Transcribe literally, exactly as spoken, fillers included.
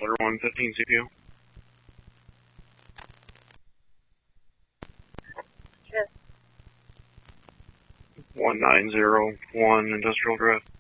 Clear one fifteen C P U. Yes. one nine zero one Industrial Drive.